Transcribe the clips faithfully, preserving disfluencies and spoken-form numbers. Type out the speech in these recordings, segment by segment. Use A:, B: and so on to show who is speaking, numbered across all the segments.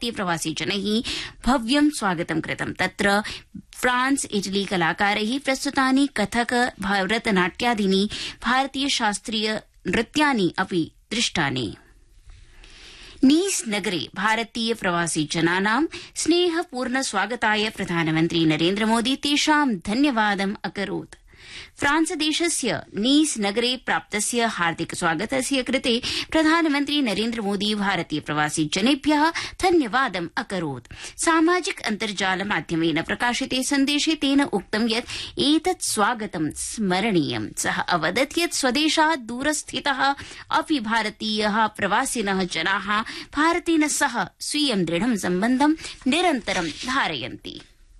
A: भारतीय प्रवासी जनैः भव्यं स्वागतं कृतम्। तत्र फ्रांस इटली कलाकारैः प्रस्तुतानि कथक भरतनाट्यादीनि भारतीय शास्त्रीय नृत्यानि अपि दृष्टानि। नीस नगरे भारतीय प्रवासी जनानां स्नेहपूर्ण स्वागताय प्रधानमन्त्री नरेन्द्रमोदी तेषां धन्यवादम् अकरोत्। फ्रांसदेशस्य नीस नगरे प्राप्तस्य हार्दिक स्वागतस्य कृते प्रधानमन्त्री नरेन्द्रमोदी भारतीय प्रवासी जनेभ्यः धन्यवादम् अकरोत्। सामाजिक अन्तर्जाल माध्यमेन प्रकाशिते सन्देशे तेन उक्तं यत् एतत् स्वागतं स्मरणीयम्। सः अवदत् यत् स्वदेशात् दूरस्थितः अपि भारतीयः प्रवासिनः जनाः भारतेन सह स्वीयं दृढं सम्बन्धं निरन्तरं धारयन्ति।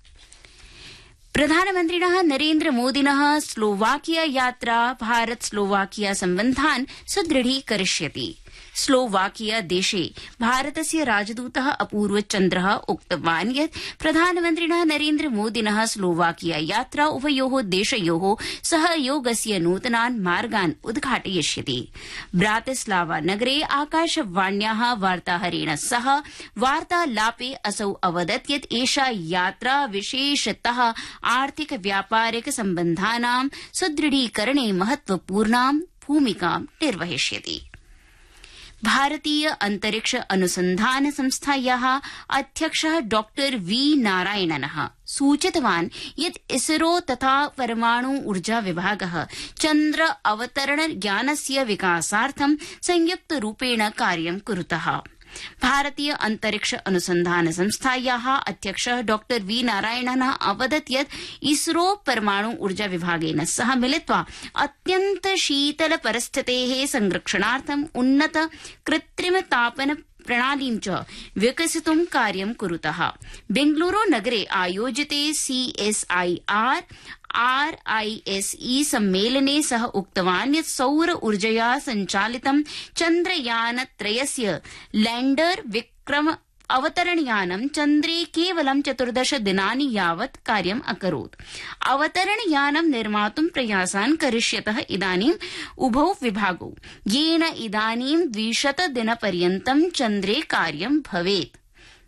A: प्रधानमन्त्रिणः नरेन्द्रमोदिनः स्लोवाकिया यात्रा भारत स्लोवाकिया सम्बन्धान् सुदृढीकरिष्यति। स्लोवाकिया देशे भारतस्य राजदूतः अपूर्व चन्द्रः उक्तवान् यत् प्रधानमन्त्रिणः नरेन्द्रमोदिनः स्लोवाकिया यात्रा उभयोः देशयोः सहयोगस्य नूतनान् मार्गान् उद्घाटयिष्यति। ब्रातिस्लावा नगरे आकाशवाण्याः वार्ताहरेण सह वार्तालापे असौ अवदत् यत् एषा यात्रा विशेषतः आर्थिक व्यापारिक सम्बन्धानां सुदृढीकरणे महत्वपूर्णां भूमिकां निर्वहिष्यति। भारतीय अंतरिक्ष अनुसंधान संस्थायाः अध्यक्षः डॉक्टर वी नारायणनः सूचितवान् यत् इसरो तथा परमाणु ऊर्जा विभागः चन्द्र अवतरण ज्ञानस्य विकासार्थं संयुक्तरूपेण कार्यं कुरुतः। भारतीय अंतरिक्ष अनुसंधान संस्थायाः अध्यक्षः डॉक्टर वी नारायणनः अवदत् यत् इसरो परमाणु ऊर्जा विभागेन सह मिलित्वा अत्यन्त शीतल परिस्थितेः संरक्षणार्थं उन्नत कृत्रिम तापन प्रणालीं च विकसितुं कार्यं कुरुतः। बेंगलुरु नगरे आयोजिते सीएसआईआर आरआईएसई सम्मेलने सः उक्तवान् यत् सौर ऊर्जया सञ्चालितं चन्द्रयानत्रयस्य लैण्डर विक्रम अवतरणयानं चन्द्रे केवलं चतुर्दश दिनानि यावत् कार्यम् अकरोत्। अवतरणयानं निर्मातुं प्रयासान् करिष्यतः इदानीम् उभौ विभागौ, येन इदानीं द्विशत दिनपर्यन्तं चन्द्रे कार्यं भवेत्।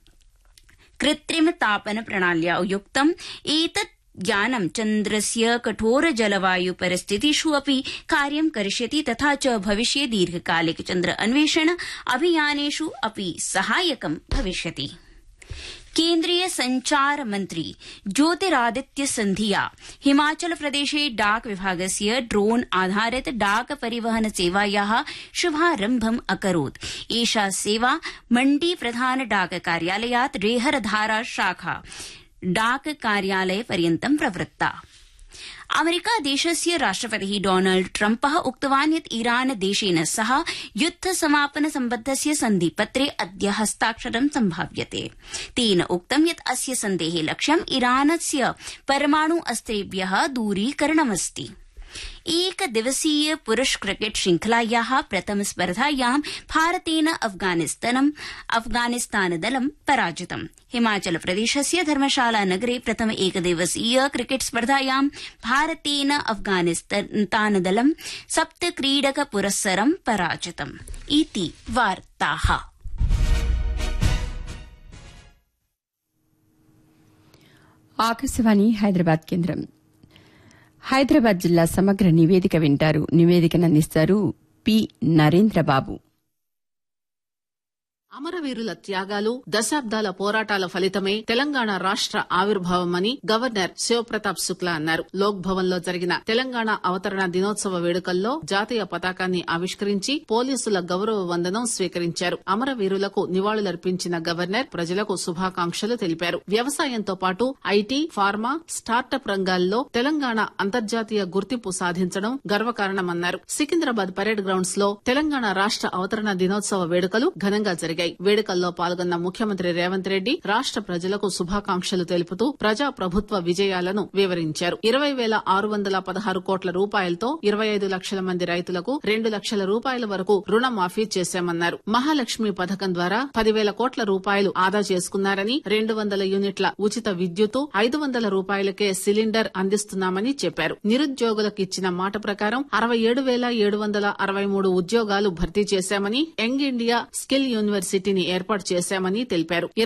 A: कृत्रिम तापन प्रणाल्या युक्तम् एतत् ज्ञानं चन्द्रस्य कठोर जलवायु परिस्थितिषु अपि कार्यं करिष्यति तथा च भविष्ये दीर्घकालिक चन्द्र अन्वेषण अभियानेषु अपि सहायकं भविष्यति। केन्द्रीय संचार मन्त्री ज्योतिरादित्य सिन्धिया हिमाचल प्रदेशे डाक विभागस्य ड्रोन आधारित डाक परिवहन सेवायाः शुभारम्भम् अकरोत्। एषा सेवा मण्डी प्रधान डाक कार्यालयात् रेहरधारा शाखा डाक कार्यालय पर्यन्तं प्रवृत्ता। अमेरिका देशस्य राष्ट्रपतिः डोनाल्ड ट्रम्पः उक्तवान् यत् ईरान देशेन सह युद्ध समापन सम्बद्धस्य सन्धिपत्रे अद्य हस्ताक्षरं सम्भाव्यते। तेन उक्तं यत् अस्य सन्धेः लक्ष्यम् ईरानस्य परमाणु अस्त्रेभ्यः दूरीकरणमस्ति। एक दिवसीय पुरुष क्रिकेट श्रृंखलायाः प्रथम स्पर्धायां भारतेन अफगानिस्तानं अफगानिस्तानदलं पराजितम्। हिमाचल प्रदेशस्य धर्मशाला नगरे प्रथम एकदिवसीय क्रिकेट स्पर्धायां भारतेन अफगानिस्तानदलं सप्त क्रीडक पुरस्सरं पराजितम्। इति वार्ताः।
B: ఆకాశవాణి హైదరాబాద్ కేంద్రం. హైదరాబాద్ జిల్లా సమగ్ర నివేదిక వింటారు. నివేదికను అందిస్తారు పి నరేంద్రబాబు.
C: అమరవీరుల త్యాగాలు, దశాబ్దాల పోరాటాల ఫలితమే తెలంగాణ రాష్ట ఆవిర్భావమని గవర్నర్ శివప్రతాప్ శుక్లా అన్నారు. లోక్ భవన్ లో జరిగిన తెలంగాణ అవతరణ దినోత్సవ వేడుకల్లో జాతీయ పతాకాన్ని ఆవిష్కరించి పోలీసుల గౌరవ వందనం స్వీకరించారు. అమరవీరులకు నివాళులర్పించిన గవర్నర్ ప్రజలకు శుభాకాంక్షలు తెలిపారు. వ్యవసాయంతో పాటు ఐటీ, ఫార్మా, స్టార్టప్ రంగాల్లో తెలంగాణ అంతర్జాతీయ గుర్తింపు సాధించడం గర్వకారణమన్నారు. సికింద్రాబాద్ పరేడ్ గ్రౌండ్స్ లో తెలంగాణ రాష్ట అవతరణ దినోత్సవ వేడుకలు ఘనంగా జరిగాయి. వేడుకల్లో పాల్గొన్న ముఖ్యమంత్రి రేవంత్ రెడ్డి రాష్ట ప్రజలకు శుభాకాంక్షలు తెలుపుతూ ప్రజా ప్రభుత్వ విజయాలను వివరించారు. ఇరవై వేల ఆరు వందల పదహారు కోట్ల రూపాయలతో ఇరవై ఐదు లక్షల మంది రైతులకు రెండు లక్షల రూపాయల వరకు రుణమాఫీ చేశామన్నారు. మహాలక్ష్మి పథకం ద్వారా పదివేల కోట్ల రూపాయలు ఆదా చేసుకున్నారని, రెండు వందల యూనిట్ల ఉచిత విద్యుత్, ఐదు వందల రూపాయలకే సిలిండర్ అందిస్తున్నామని చెప్పారు. నిరుద్యోగులకు ఇచ్చిన మాట ప్రకారం అరవై ఏడు వేల ఏడు వందల అరవై మూడు ఉద్యోగాలు భర్తీ చేశామని, యంగ్ ఇండియా స్కిల్ యూనివర్సిటీని ఏర్పాటు చేశామని తెలిపారు.